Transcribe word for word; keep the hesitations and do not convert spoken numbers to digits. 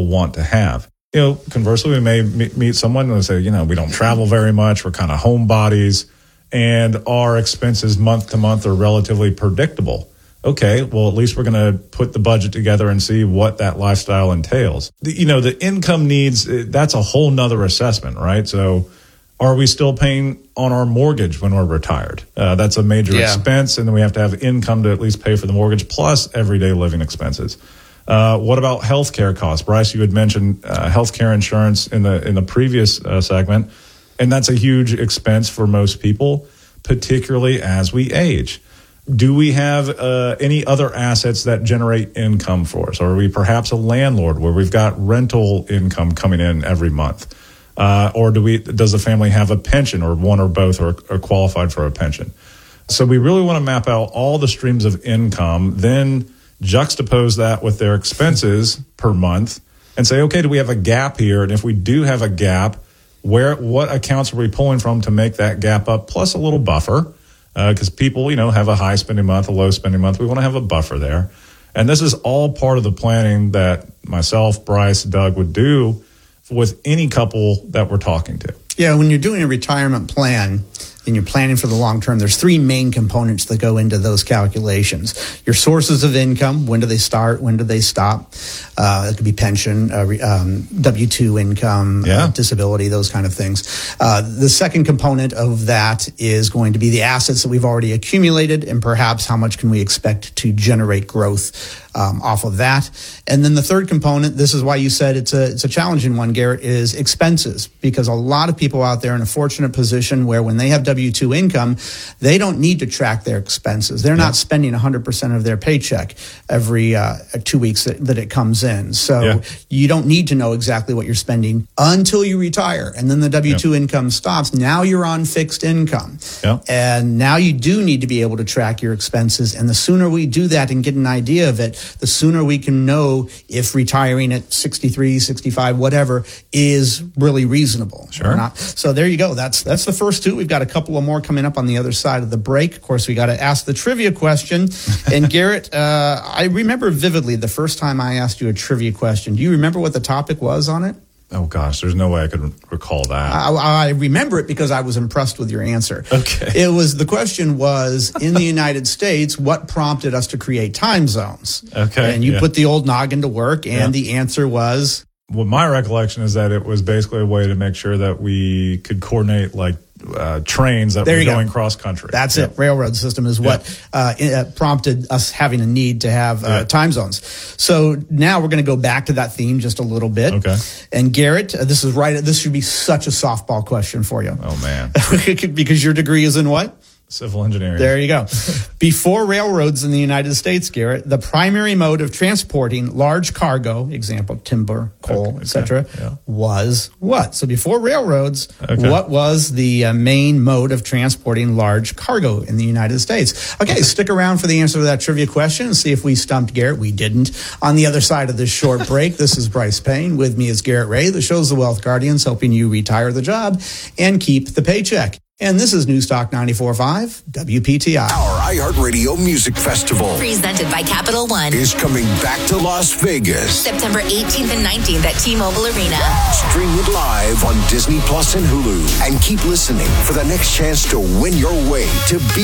people want to have. You know, conversely, we may meet someone and say, you know, we don't travel very much. We're kind of homebodies, and our expenses month to month are relatively predictable. Okay, well, at least we're going to put the budget together and see what that lifestyle entails. The, you know, the income needs, that's a whole nother assessment, right? So are we still paying on our mortgage when we're retired? Uh, that's a major yeah. expense, and then we have to have income to at least pay for the mortgage plus everyday living expenses. Uh, what about healthcare costs? Bryce, you had mentioned uh, healthcare insurance in the in the previous uh, segment, and that's a huge expense for most people, particularly as we age. Do we have uh, any other assets that generate income for us? Or are we perhaps a landlord where we've got rental income coming in every month? Uh, or do we? Does the family have a pension, or one or both are, are qualified for a pension? So we really want to map out all the streams of income, then juxtapose that with their expenses per month and say, okay, do we have a gap here? And if we do have a gap, where what accounts are we pulling from to make that gap up, plus a little buffer? Because uh, people, you know, have a high spending month, a low spending month. We want to have a buffer there. And this is all part of the planning that myself, Bryce, Doug would do with any couple that we're talking to. Yeah, when you're doing a retirement plan and you're planning for the long term, there's three main components that go into those calculations. Your sources of income, when do they start, when do they stop? Uh, it could be pension, uh, um, W two income, yeah. uh, disability, those kind of things. Uh, the second component of that is going to be the assets that we've already accumulated, and perhaps how much can we expect to generate growth um, off of that. And then the third component, this is why you said it's a, it's a challenging one, Garrett, is expenses, because a lot of people out there in a fortunate position where when they have W two income, they don't need to track their expenses. They're yeah. not spending one hundred percent of their paycheck every uh, two weeks that, that it comes in. So yeah. you don't need to know exactly what you're spending until you retire. And then the W two yeah. income stops. Now you're on fixed income. Yeah. And now you do need to be able to track your expenses. And the sooner we do that and get an idea of it, the sooner we can know if retiring at sixty-three, sixty-five, whatever, is really reasonable. Sure. Or not. So there you go. That's that's the first two. We've got a couple of more coming up on the other side of the break. Of course, we got to ask the trivia question. And Garrett, uh, I remember vividly the first time I asked you a trivia question. Do you remember what the topic was on it? Oh, gosh, there's no way I could recall that. I, I remember it because I was impressed with your answer. Okay. It was, the question was, in the United States, what prompted us to create time zones? Okay. And you yeah. put the old noggin to work, and yeah. the answer was? Well, my recollection is that it was basically a way to make sure that we could coordinate, like, uh, trains that there were you going go. cross country. That's yep. it. Railroad system is what yep. uh, prompted us having a need to have uh, yep. time zones. So now we're going to go back to that theme just a little bit. Okay. And Garrett, uh, this is right. This should be such a softball question for you. Oh, man. Because your degree is in what? Civil engineering. There you go. Before railroads in the United States, Garrett, the primary mode of transporting large cargo, example, timber, coal, okay, et cetera, okay, yeah. was what? So before railroads, okay. what was the uh, main mode of transporting large cargo in the United States? Okay, okay, stick around for the answer to that trivia question and see if we stumped Garrett. We didn't. On the other side of this short break, this is Bryce Payne. With me is Garrett Ray. The show's The Wealth Guardians, helping you retire the job and keep the paycheck. And this is News Talk ninety-four point five, W P T I. Our iHeartRadio Music Festival, presented by Capital One, is coming back to Las Vegas. September eighteenth and nineteenth at T-Mobile Arena. Stream it live on Disney Plus and Hulu. And keep listening for the next chance to win your way to be